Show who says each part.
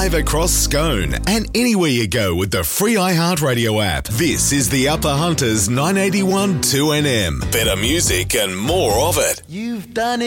Speaker 1: live across Scone and anywhere you go with the free iHeartRadio app. This is the Upper Hunters 981 2NM. Better music and more of it.
Speaker 2: You've done it.